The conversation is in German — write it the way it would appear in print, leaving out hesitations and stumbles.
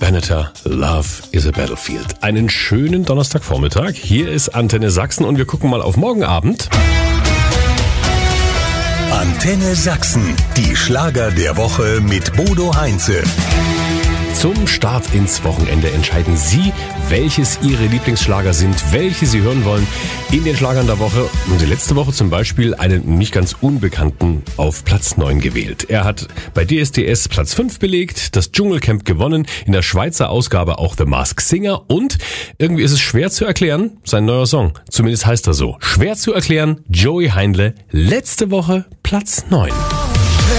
Banneter, Love is a Battlefield. Einen schönen Donnerstagvormittag. Hier ist Antenne Sachsen und wir gucken mal auf morgen Abend. Antenne Sachsen, die Schlager der Woche mit Bodo Heinze. Zum Start ins Wochenende entscheiden Sie, welches Ihre Lieblingsschlager sind, welche Sie hören wollen in den Schlagern der Woche. Und Sie letzte Woche zum Beispiel einen nicht ganz Unbekannten auf Platz 9 gewählt. Er hat bei DSDS Platz 5 belegt, das Dschungelcamp gewonnen, in der Schweizer Ausgabe auch The Masked Singer und irgendwie ist es schwer zu erklären, sein neuer Song. Zumindest heißt er so. Schwer zu erklären, Joey Heindle, letzte Woche Platz 9.